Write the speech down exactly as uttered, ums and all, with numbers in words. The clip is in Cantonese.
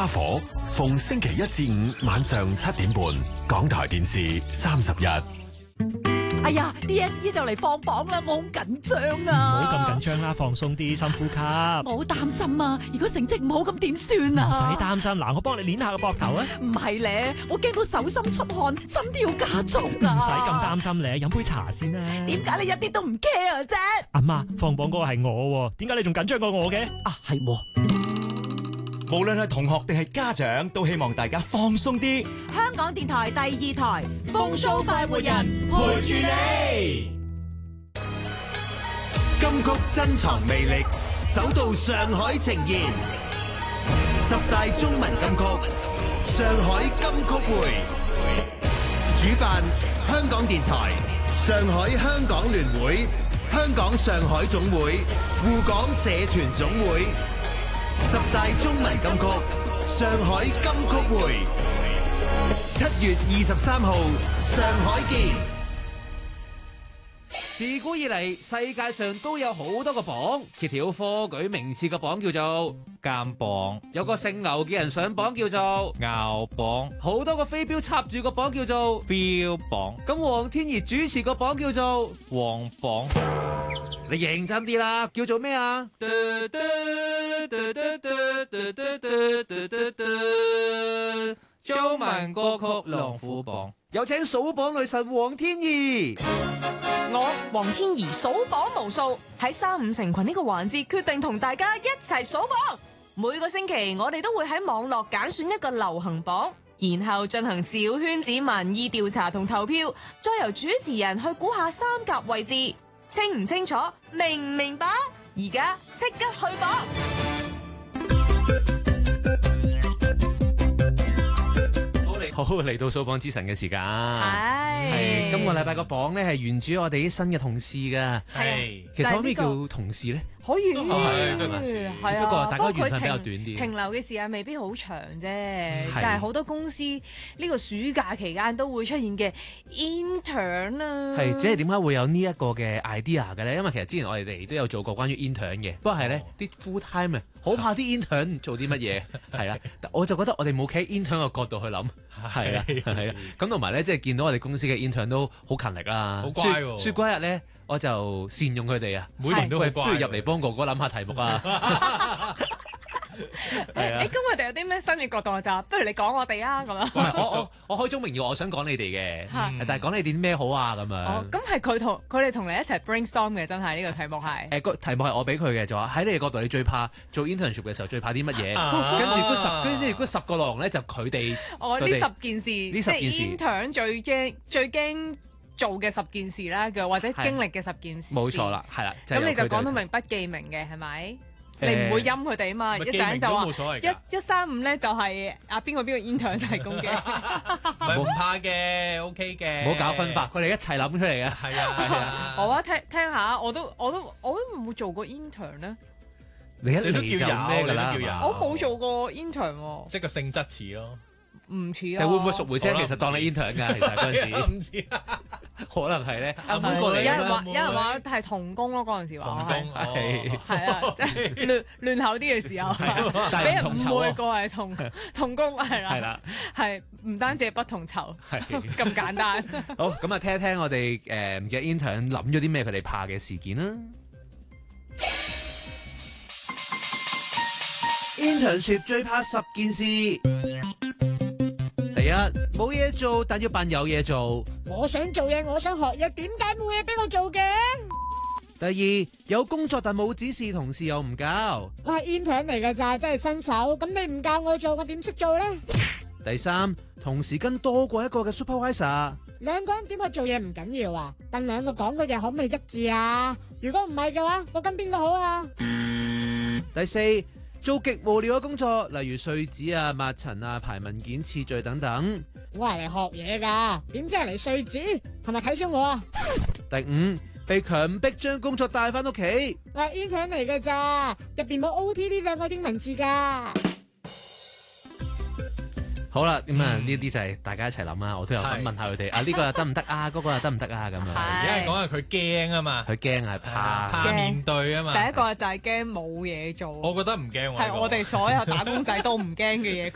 火，逢星期一至五晚上七點半，港台電視三十一。 哎呀 ，D S E 就嚟放榜啦，我好緊張唔啊！ 好咁緊張啦，放鬆啲，深呼吸。 我好擔心啊，如果成績唔好咁點算啊？ 唔使擔心，嗱，我幫你捏下個膊頭啊。 唔係咧，我驚到手心出汗，心跳加速啊！ 唔使咁擔心咧，飲杯茶先啦。 點解你一啲都唔 care 啫？ 阿媽，放榜嗰個係我，點解你仲緊張過我嘅？ 啊，係喎。無論係同學定係家長，都希望大家放鬆啲。 香港電台第二台風騷快活人陪住你。 金曲珍藏魅力，首度上海呈現十大中文金曲，上海金曲會，主辦香港電台、上海香港聯會、香港上海總會、滬港社團總會。十大中文金曲，上海金曲會，七月二十三號，上海見。 自古以嚟，世界上都有好多個榜，揭曉科舉名次嘅榜叫做監榜，有個姓牛嘅人上榜叫做牛榜，好多個飛鏢插住個榜叫做標榜，咁黃天怡主持個榜叫做黃榜。你認真啲啦，叫做咩啊？中文歌曲龍虎榜，有請數榜女神黃天怡。 我黃天怡數榜無數，喺三五成群呢個環節決定同大家一齊數榜。每個星期我哋都會喺網絡揀選一個流行榜，然後進行小圈子民意調查同投票，再由主持人去估下三甲位置。清唔清楚？明唔明白？而家即刻去榜！ 好，嚟到數榜之神嘅時間， 係係今個禮拜個榜咧係源自我哋啲新嘅同事噶， 係其實可唔可以叫同事咧？ 可以， 都係都係同事係啊。 不過大家不過佢緣分比較停短啲停留嘅時間未必好長啫， 係就係好多公司呢個暑假期間都會出現嘅 intern 啊。 係，即係點解會有呢一個嘅 idea 嘅咧？因為其實之前我哋哋都有做過關於 intern 嘅，不過係咧啲 full time 啊，好怕啲 intern 做啲乜嘢，係啦。我就覺得我哋冇企喺 intern 嘅角度去諗，係啦，係啦。咁同埋咧，即係見到我哋公司嘅 intern 都好勤力啦， 好乖喎。 所以嗰日咧，我就善用佢哋啊， 每年都好喂， 乖。 不如入嚟幫哥哥諗下題目啊！係啊誒，咁我哋有啲咩新嘅角度就不如你講我哋啊咁樣。 唔係我我我開宗明義，我想講你哋嘅， 係但係講你哋啲咩好啊咁哦， 樣。 咁係佢同佢哋同你一齊 brainstorm 嘅，真係呢個題目係。 誒個題目係我俾佢嘅，就話喺你哋角度，你最怕做 internship 嘅時候最怕啲乜嘢？ 啊跟住嗰十，跟住嗰十個內容咧，就佢哋哦，呢佢哋十件事， 呢即係十件事 intern 最驚最驚做嘅十件事啦，嘅或者經歷嘅十件事。 冇錯啦，係啦。係咁你就由佢哋講到明不記名嘅係咪？ 誒你唔會陰佢哋啊嘛，一陣就話冇所謂㗎一一三五咧就係啊邊個邊個 intern 提供嘅。 唔係唔怕嘅 ，OK 嘅。 唔好搞分法，佢哋一齊諗出嚟嘅。 係啊係啊。 好啊，聽聽下，我都我都我都冇做過 intern 咧， 你一你都嚟就叫有咩㗎啦？ 你都叫有我冇做過 intern 喎， 即係個性質似咯。 唔似啊。 但會唔會贖回啫？ 好啦其實當你 intern 㗎，其實嗰陣時唔知啊。 可能係咧。阿係妹過嚟有人啦話有人話係童工咯，嗰陣時話童我係工係係啊，即係亂亂口啲嘅時候， 但俾人係唔同酬啊誤會過係童童工係啦， 係啦， 係唔單止係不同酬係。 咁簡單。 好，咁啊，聽一聽我哋誒嘅 intern 諗咗啲咩佢哋怕嘅事件啦。internship 最怕十件事。第一，冇嘢做，但要扮有嘢做。 我想做嘢，我想學嘢，點解冇嘢俾我做嘅？ 第二，有工作但冇指示，同事又唔教。 我係 intern 嚟㗎咋，真係新手。咁你唔教我做，我點識做呢？ 第三，同時跟多過一個嘅 supervisor。 兩個人點去做嘢唔緊要啊，但兩個講嘅嘢可唔可以一致啊？如果唔係嘅話，我跟邊個好啊？ 第四，做極無聊嘅工作，例如碎紙啊、抹塵啊、排文件次序等等。 我係嚟學嘢㗎，點知係嚟碎紙？係咪睇小我啊？ 第五，被強迫將工作帶翻屋企。 我係 intern 嚟㗎咋，入邊冇 O T 呢兩個英文字㗎。 好啦，咁啊呢啲就係大家一齊諗啊，我都有份問下佢哋啊，呢個又得唔得啊？嗰個又得唔得啊？咁樣， 因為講係佢驚啊嘛， 佢驚係怕， 怕面對啊嘛。 第一個就係驚冇嘢做， 我覺得唔驚喎。 係我哋所有打工仔都唔驚嘅嘢。